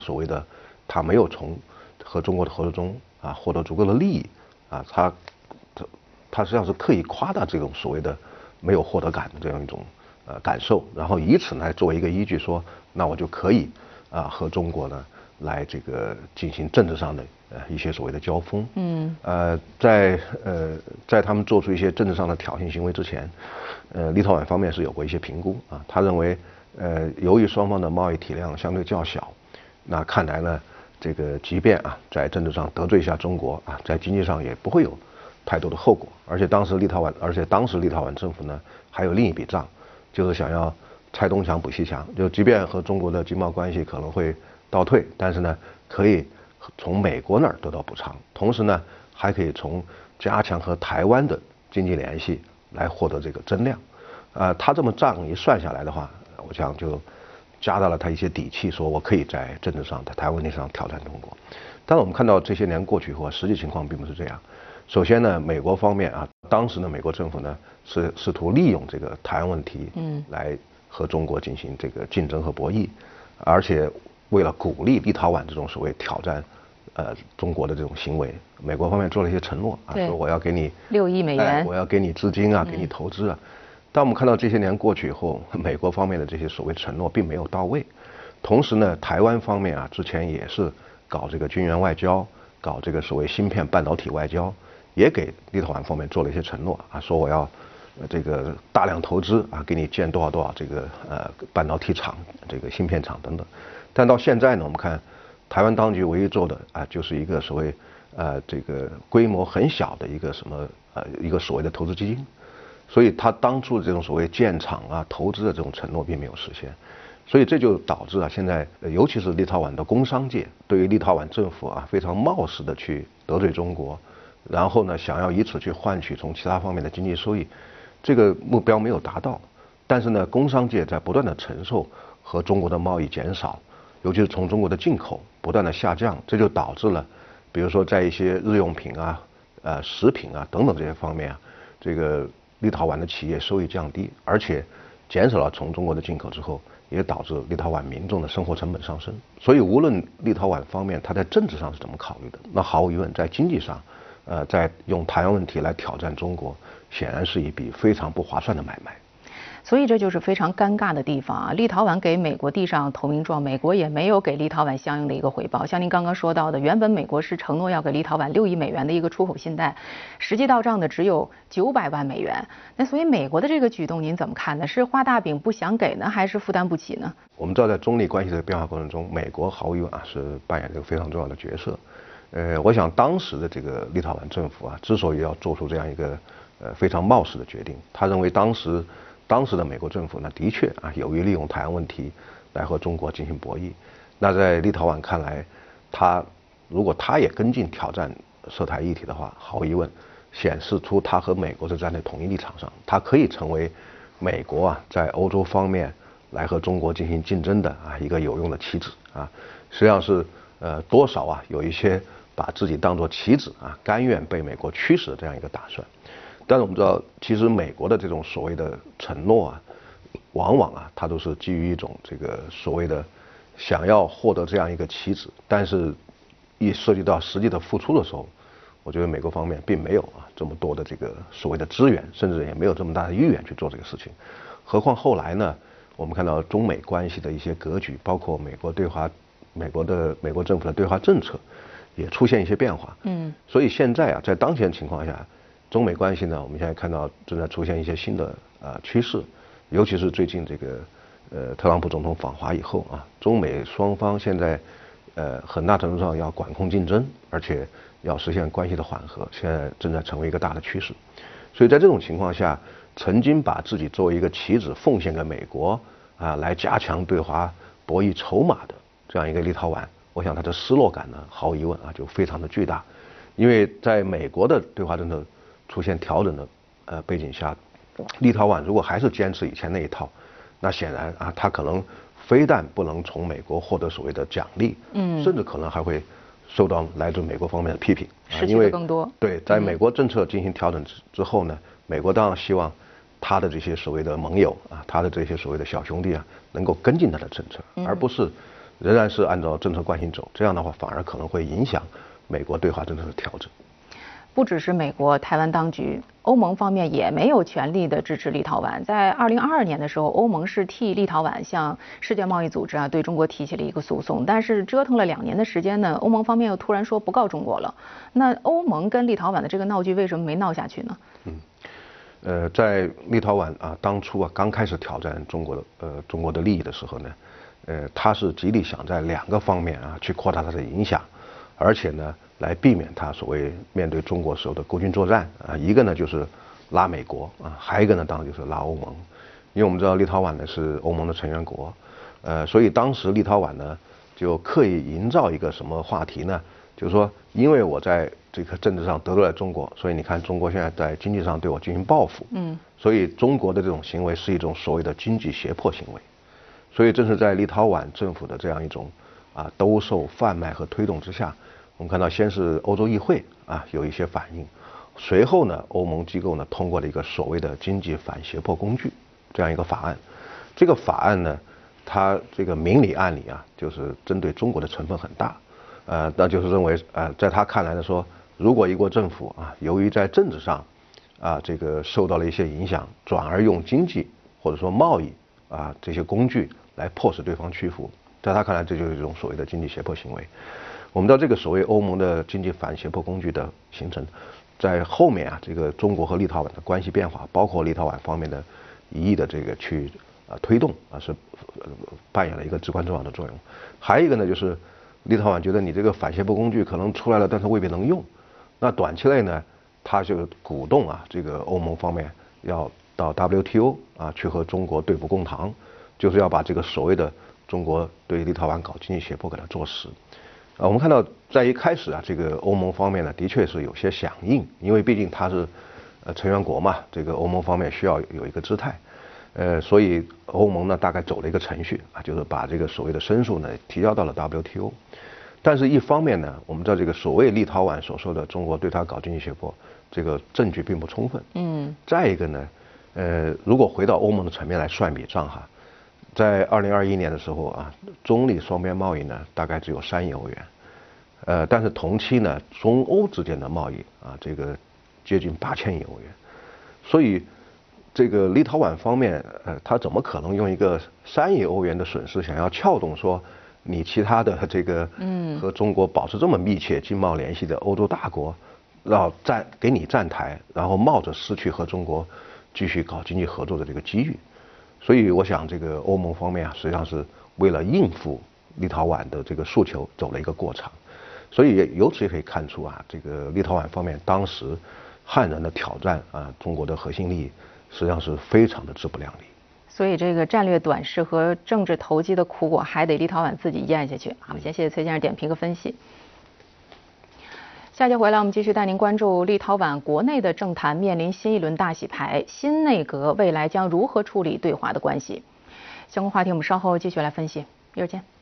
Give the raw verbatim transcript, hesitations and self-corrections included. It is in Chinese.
所谓的他没有从和中国的合作中啊获得足够的利益啊，他他他实际上是刻意夸大这种所谓的没有获得感的这样一种呃感受，然后以此来作为一个依据说，那我就可以啊和中国呢来这个进行政治上的呃一些所谓的交锋。嗯。呃，在呃在他们做出一些政治上的挑衅行为之前，呃，立陶宛方面是有过一些评估啊，他认为呃由于双方的贸易体量相对较小，那看来呢这个即便啊在政治上得罪一下中国啊，在经济上也不会有太多的后果。而且当时立陶宛，而且当时立陶宛政府呢还有另一笔账，就是想要拆东墙补西墙，就即便和中国的经贸关系可能会倒退，但是呢可以从美国那儿得到补偿，同时呢还可以从加强和台湾的经济联系来获得这个增量。呃，他这么账一算下来的话，我想就加大了他一些底气，说我可以在政治上、在台湾问题上挑战中国。但是我们看到这些年过去以后，实际情况并不是这样。首先呢，美国方面啊，当时的美国政府呢是试图利用这个台湾问题，嗯，来和中国进行这个竞争和博弈，而且为了鼓励立陶宛这种所谓挑战呃中国的这种行为，美国方面做了一些承诺啊，说我要给你六亿美元、哎， 我要给你资金啊，给你投资啊。嗯，但我们看到这些年过去以后，美国方面的这些所谓承诺并没有到位。同时呢，台湾方面啊，之前也是搞这个军援外交，搞这个所谓芯片半导体外交，也给立陶宛方面做了一些承诺啊，说我要这个大量投资啊，给你建多少多少这个呃半导体厂、这个芯片厂等等。但到现在呢，我们看台湾当局唯一做的啊，就是一个所谓呃这个规模很小的一个什么呃一个所谓的投资基金。所以他当初的这种所谓建厂啊、投资的这种承诺并没有实现，所以这就导致啊，现在尤其是立陶宛的工商界对于立陶宛政府啊非常冒失的去得罪中国，然后呢想要以此去换取从其他方面的经济收益，这个目标没有达到。但是呢，工商界在不断的承受和中国的贸易减少，尤其是从中国的进口不断的下降，这就导致了，比如说在一些日用品啊、呃食品啊等等这些方面啊，这个立陶宛的企业收益降低，而且减少了从中国的进口之后，也导致立陶宛民众的生活成本上升。所以无论立陶宛方面他在政治上是怎么考虑的，那毫无疑问在经济上，呃，在用台湾问题来挑战中国，显然是一笔非常不划算的买卖。 所以这就是非常尴尬的地方啊！立陶宛给美国递上投名状，美国也没有给立陶宛相应的一个回报。像您刚刚说到的，原本美国是承诺要给立陶宛六亿美元的一个出口信贷，实际到账的只有九百万美元。那所以美国的这个举动您怎么看呢？是画大饼不想给呢，还是负担不起呢？ 我们知道，在中立关系的变化过程中，美国毫无疑问啊是扮演这个非常重要的角色。呃，我想当时的这个立陶宛政府啊，之所以要做出这样一个呃非常冒失的决定，他认为当时。当时的美国政府呢，的确啊有意利用台湾问题来和中国进行博弈。那在立陶宛看来，他如果他也跟进挑战涉台议题的话，毫无疑问显示出他和美国是站在统一立场上，他可以成为美国啊在欧洲方面来和中国进行竞争的啊一个有用的棋子啊。实际上是呃多少啊有一些把自己当作棋子啊，甘愿被美国驱使的这样一个打算。但是我们知道，其实美国的这种所谓的承诺啊，往往啊，它都是基于一种这个所谓的想要获得这样一个棋子，但是，一涉及到实际的付出的时候，我觉得美国方面并没有啊这么多的这个所谓的资源，甚至也没有这么大的意愿去做这个事情。何况后来呢，我们看到中美关系的一些格局，包括美国对华、美国的美国政府的对华政策，也出现一些变化。嗯，所以现在啊，在当前情况下。中美关系呢，我们现在看到正在出现一些新的呃趋势，尤其是最近这个呃特朗普总统访华以后啊，中美双方现在呃很大程度上要管控竞争，而且要实现关系的缓和，现在正在成为一个大的趋势。所以在这种情况下，曾经把自己作为一个棋子奉献给美国啊，来加强对华博弈筹码的这样一个立陶宛，我想他的失落感呢，毫无疑问啊就非常的巨大，因为在美国的对华政策出现调整的呃背景下，立陶宛如果还是坚持以前那一套，那显然啊，他可能非但不能从美国获得所谓的奖励，嗯，甚至可能还会受到来自美国方面的批评， 失去的更多。 对，在美国政策进行调整之之后呢，美国当然希望他的这些所谓的盟友啊，他的这些所谓的小兄弟啊，能够跟进他的政策，而不是仍然是按照政策惯性走，这样的话反而可能会影响美国对华政策的调整。 不只是美国、台湾当局，欧盟方面也没有全力的支持立陶宛。在二零二二年的时候，欧盟是替立陶宛向世界贸易组织啊对中国提起了一个诉讼，但是折腾了两年的时间呢，欧盟方面又突然说不告中国了。那欧盟跟立陶宛的这个闹剧为什么没闹下去呢？ 嗯，呃，在立陶宛啊当初啊刚开始挑战中国的呃中国的利益的时候呢，呃，他是极力想在两个方面啊去扩大它的影响，而且呢。来避免他所谓面对中国时候的孤军作战啊，一个呢就是拉美国啊，还有一个呢当然就是拉欧盟，因为我们知道立陶宛呢是欧盟的成员国，呃，所以当时立陶宛呢就刻意营造一个什么话题呢？就是说，因为我在这个政治上得罪了中国，所以你看中国现在在经济上对我进行报复，嗯，所以中国的这种行为是一种所谓的经济胁迫行为，所以正是在立陶宛政府的这样一种啊兜售、贩卖和推动之下。我们看到，先是欧洲议会啊有一些反应，随后呢，欧盟机构呢通过了一个所谓的经济反胁迫工具这样一个法案。这个法案呢，它这个明里暗里啊，就是针对中国的成分很大。呃，那就是认为，呃，在他看来呢，说如果一国政府啊，由于在政治上啊这个受到了一些影响，转而用经济或者说贸易啊这些工具来迫使对方屈服，在他看来，这就是一种所谓的经济胁迫行为。我们知道这个所谓欧盟的经济反胁迫工具的形成，在后面啊，这个中国和立陶宛的关系变化，包括立陶宛方面的一意的这个去啊推动啊，是扮演了一个至关重要的作用。还有一个呢，就是立陶宛觉得你这个反胁迫工具可能出来了，但是未必能用。那短期内呢，他就鼓动啊，这个欧盟方面要到 W T O 啊去和中国对簿公堂，就是要把这个所谓的中国对立陶宛搞经济胁迫给它做实。啊，我们看到在一开始啊，这个欧盟方面呢，的确是有些响应，因为毕竟它是呃成员国嘛，这个欧盟方面需要有一个姿态，呃，所以欧盟呢大概走了一个程序啊，就是把这个所谓的申诉呢提交到了 W T O。但是，一方面呢，我们知道这个所谓立陶宛所说的中国对它搞经济胁迫，这个证据并不充分。嗯。再一个呢，呃，如果回到欧盟的层面来算笔账哈。在二零二一年的时候啊，中立双边贸易呢大概只有三亿欧元，呃，但是同期呢，中欧之间的贸易啊，这个接近八千亿欧元，所以这个立陶宛方面，呃，他怎么可能用一个三亿欧元的损失，想要撬动说你其他的这个嗯和中国保持这么密切经贸联系的欧洲大国，要站给你站台，然后冒着失去和中国继续搞经济合作的这个机遇。所以我想，这个欧盟方面啊，实际上是为了应付立陶宛的这个诉求走了一个过场。所以由此也可以看出啊，这个立陶宛方面当时悍然的挑战啊中国的核心利益，实际上是非常的自不量力。 所以这个战略短视和政治投机的苦果，还得立陶宛自己咽下去。好，先谢谢崔先生点评和分析。下节回来，我们继续带您关注立陶宛国内的政坛面临新一轮大洗牌，新内阁未来将如何处理对华的关系？相关话题我们稍后继续来分析，一会儿见。